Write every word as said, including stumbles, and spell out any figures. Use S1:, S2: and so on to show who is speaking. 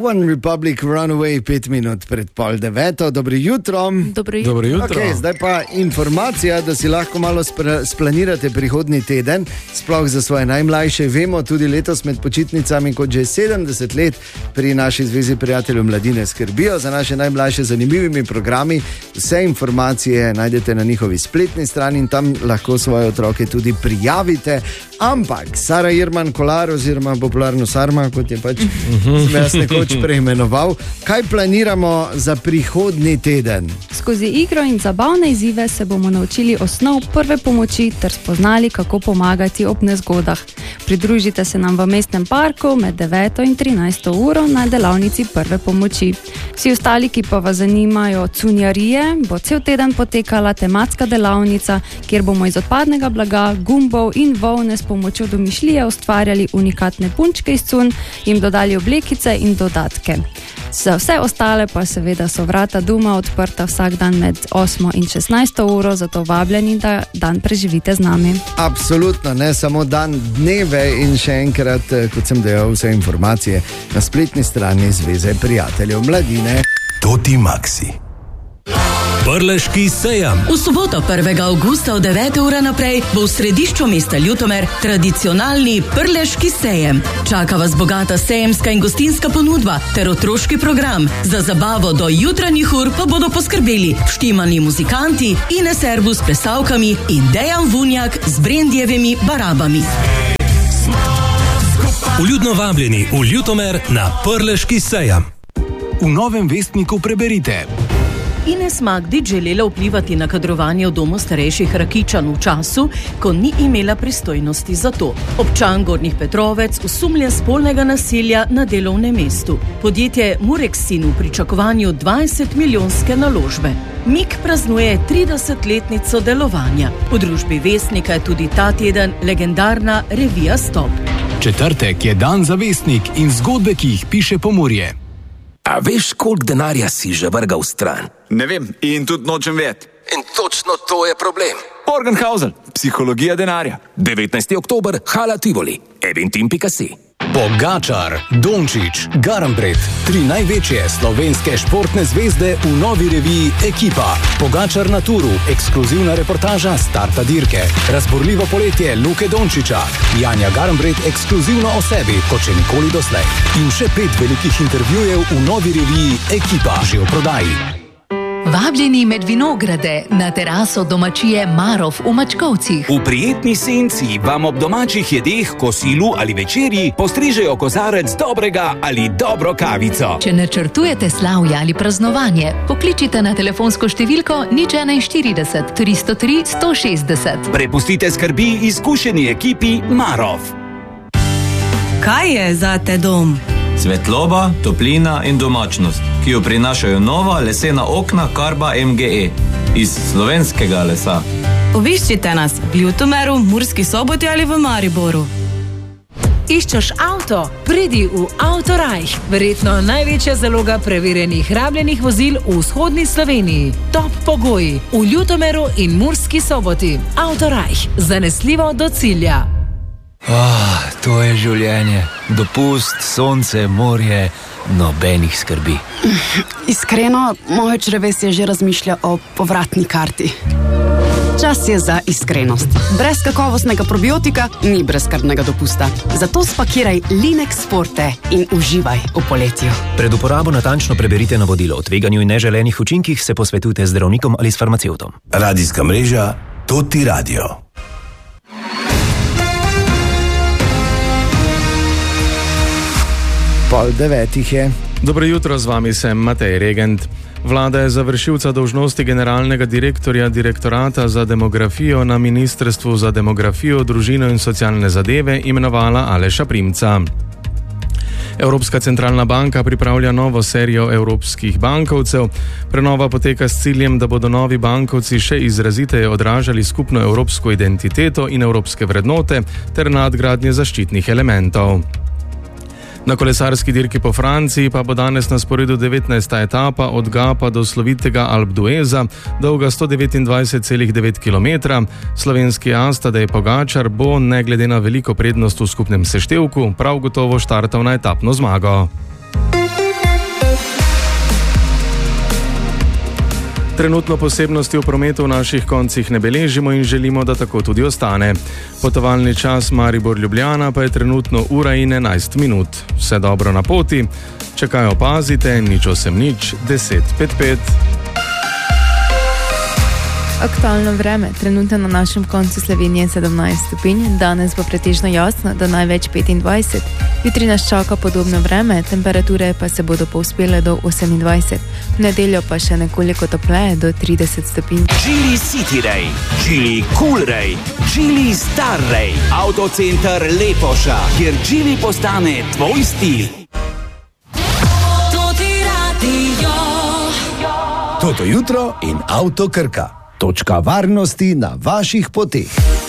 S1: One Republic Runaway, pet minut pred pol deveto. Dobro jutro.
S2: Dobro jutro. Dobro jutro.
S1: Okay, zdaj pa informacija, da si lahko malo spra- splanirate prihodnji teden, sploh za svoje najmlajše. Vemo, tudi letos med počitnicami, kot že sedemdeset let pri naši Zvezi prijateljev mladine skrbijo za naše najmlajše zanimivimi programi. Vse informacije najdete na njihovi spletni strani in tam lahko svoje otroke tudi prijavite. Ampak Sara Irman Kolar, oziroma popularno Sarma, kot je pač sem jaz nekoč preimenoval, kaj planiramo za prihodnji teden?
S2: Skozi igro in zabavne izzive se bomo naučili osnov prve pomoči ter spoznali, kako pomagati ob nezgodah. Pridružite se nam v mestnem parku med deveto in trinajsto uro na delavnici prve pomoči. Vsi ostali, ki pa vas zanimajo cunjarije, bo cel teden potekala tematska delavnica, kjer bomo iz odpadnega blaga, gumbov in volne s pomočjo domišljije ustvarjali unikatne punčke iz cunj, jim dodali oblekice in dodatke. Za vse ostale pa seveda so vrata doma odprta vsak dan med osmo in šestnajsto uro, zato vabljeni, da dan preživite z nami.
S1: Absolutno, ne samo dan, dneve in še enkrat, kot sem dejal, vse informacije na spletni strani Zveze prijateljev mladine.
S3: Toti Maxi. Prleški sejem.
S4: V soboto prvega avgusta od devete ure naprej bo v središču mesta Ljutomer tradicionalni Prleški sejem. Čaka vas bogata sejemska in gostinska ponudba ter otroški program. Za zabavo do jutranjih ur pa bodo poskrbeli vštimani muzikanti, Ines Serbu s plesavkami in Dejan Vunjak z Brendjevimi barabami.
S3: Vljudno vabljeni v Ljutomer na Prleški sejem. V Novem vestniku preberite.
S4: Ines Magdič želela vplivati na kadrovanje v domu starejših Rakičan v času, ko ni imela pristojnosti za to. Občan Gornjih Petrovec osumlja spolnega nasilja na delovnem mestu. Podjetje Murexin v pričakovanju dvajset milijonske naložbe. Mik praznuje tridesetletnico delovanja. V družbi Vestnika je tudi ta teden legendarna revija Stop.
S3: Četrtek je dan za Vestnik in zgodbe, ki jih piše Pomurje.
S5: A veš, koliko denarja si že vrgal stran?
S6: Ne vem in tudi nočem vedeti.
S5: In točno to je problem.
S6: Morgenhausen, psihologija denarja.
S5: devetnajsti oktober, Hala Tivoli, eventim pika si.
S3: Pogačar, Dončić, Garambret, tri največje slovenske športne zvezde v novi reviji Ekipa. Pogačar na turu, ekskluzivna reportaža starta dirke. Razborljivo poletje Luke Dončića. Janja Garambret ekskluzivno o sebi, kot še nikoli doslej. In še pet velikih intervjujev v novi reviji Ekipa, že v prodaji.
S7: Vabljeni med vinograde na teraso domačije Marof v Mačkovcih.
S8: V prijetni senci vam ob domačih jedeh, kosilu ali večerji postrežejo kozarec dobrega ali dobro kavico.
S7: Če načrtujete slavje ali praznovanje, pokličite na telefonsko številko nič enainštirideset tristo tri sto šestdeset.
S8: Prepustite skrbi izkušeni ekipi Marof.
S4: Kaj je zate dom?
S9: Svetloba, toplina in domačnost, ki jo prinašajo nova lesena okna Karba M G E iz slovenskega lesa.
S4: Obiščite nas v Ljutomeru, Murski Soboti ali v Mariboru.
S10: Iščeš avto? Pridi v Autorajh. Verjetno največja zaloga preverjenih rabljenih vozil v vzhodni Sloveniji. Top pogoji v Ljutomeru in Murski Soboti. Autorajh. Zanesljivo do cilja.
S11: Oh, to je življenje. Dopust, sonce, morje, nobenih skrbi.
S12: Iskreno, moje črevesje že razmišlja o povratni karti. Čas je za iskrenost. Brez kakovostnega probiotika ni brezskrbnega dopusta. Zato spakiraj Linex Forte in uživaj v poletju.
S13: Pred uporabo natančno preberite navodilo o tveganju in neželenih učinkih, se posvetujte z zdravnikom ali s farmacevtom.
S3: Radijska mreža Toti Radio.
S1: Pol devetih je.
S14: Dobro jutro, z vami sem Matej Regent. Vlada je za vršilca dolžnosti generalnega direktorja Direktorata za demografijo na Ministrstvu za demografijo, družino in socialne zadeve imenovala Aleša Primca. Evropska centralna banka pripravlja novo serijo evropskih bankovcev. Prenova poteka s ciljem, da bodo novi bankovci še izraziteje odražali skupno evropsko identiteto in evropske vrednote ter nadgradnje zaščitnih elementov. Na kolesarski dirki po Franciji pa bo danes na sporedu devetnajsta etapa od Gapa do slovitega Alpe d'Hueza, dolga sto devetindvajset celih devet kilometra. Slovenski as Tadej Pogačar bo, ne glede na veliko prednost v skupnem seštevku, prav gotovo štartal na etapno zmago. Trenutno posebnosti v prometu v naših koncih ne beležimo in želimo, da tako tudi ostane. Potovalni čas Maribor-Ljubljana pa je trenutno ura in enajst minut. Vse dobro na poti, če kaj opazite, nič osem nič, deset pet pet.
S15: Aktualno vreme, trenutno na našem koncu Slovenije sedemnajst stopinj, danes bo pretežno jasno, do največ petindvajset. Jutri nas čaka podobno vreme, temperature pa se bodo povzpele do osemindvajset. V nedeljo pa še nekoliko topleje do trideset stopinj.
S8: Geely City Ray, Geely Cool Ray, Geely Star Ray, Autocenter Lepoša, kjer Geely postane tvoj stil.
S1: Toto jutro in Avto Krka. Točka varnosti na vaših poteh.